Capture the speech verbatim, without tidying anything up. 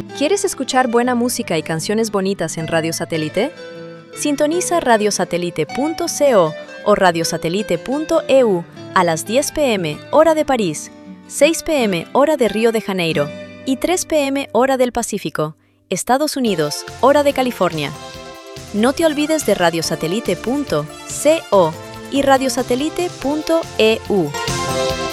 ¿Quieres escuchar buena música y canciones bonitas en Radio Satélite? Sintoniza radiosatélite punto co o radiosatélite punto e u a las diez pe eme hora de París, seis pe eme hora de Río de Janeiro y tres pe eme hora del Pacífico, Estados Unidos, hora de California. No te olvides de radiosatélite punto co y radiosatélite punto e u.